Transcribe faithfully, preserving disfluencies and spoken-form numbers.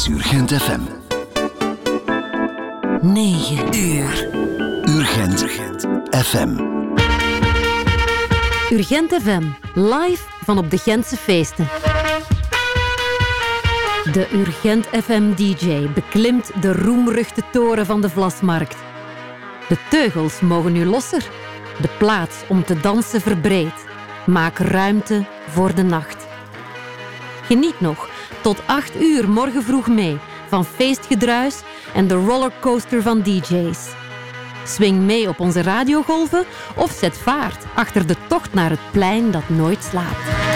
is Urgent F M. negen uur. Urgent F M. Urgent F M, live van op de Gentse feesten. De Urgent F M D J beklimt de roemruchte toren van de Vlasmarkt. De teugels mogen nu losser. De plaats om te dansen verbreedt. Maak ruimte voor de nacht. Geniet nog tot acht uur morgen vroeg mee van feestgedruis en de rollercoaster van D J's. Swing mee op onze radiogolven of zet vaart achter de tocht naar het plein dat nooit slaapt.